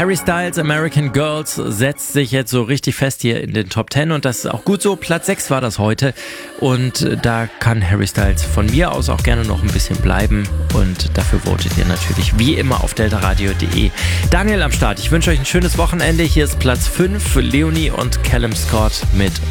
Harry Styles, American Girls, setzt sich jetzt so richtig fest hier in den Top 10 und das ist auch gut so. Platz 6 war das heute und da kann Harry Styles von mir aus auch gerne noch ein bisschen bleiben und dafür votet ihr natürlich wie immer auf deltaradio.de. Daniel am Start, ich wünsche euch ein schönes Wochenende. Hier ist Platz 5 für Leonie und Callum Scott mit